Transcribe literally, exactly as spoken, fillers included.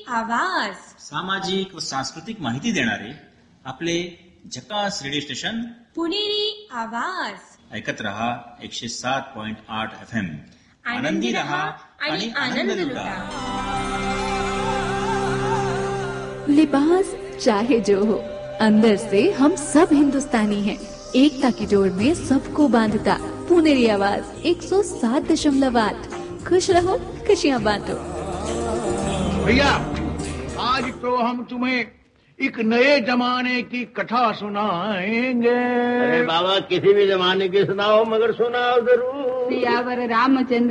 आवाज. सामाजिक व सांस्कृतिक माहिती देणारे आपले झकास रेडिओ स्टेशन पुणेरी आवाज. ऐकत रहा एकशे सात पॉइंट आठ एफ एम. आनंदी रहा आणि आनंद लुटा. लिबास चाहे जो हो, अंदर से हम सब हिंदुस्तानी हैं. एकता की डोर में सबको बांधता पुणेरी आवाज एक सौ सात दशमलव आठ. खुश रहो, खुशियाँ बांटो. भैया आज तो हम तुम्हें एक नए जमाने की कथा सुनाएंगे. अरे बाबा किसी भी जमाने की सुनाओ मगर सुनाओ जरूर. सियावर रामचंद्र